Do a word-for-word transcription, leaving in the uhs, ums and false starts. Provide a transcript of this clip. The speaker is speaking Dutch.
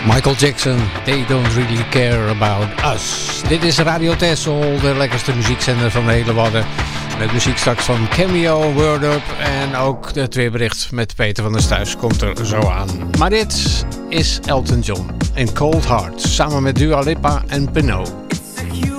Michael Jackson, They Don't Really Care About Us. Dit is Radio Texel, de lekkerste muziekzender van de hele Wadden. Met muziek straks van Cameo, Word Up en ook het weerbericht met Peter van der Stuys komt er zo aan. Maar dit is Elton John in Cold Heart, samen met Dua Lipa en Pinot.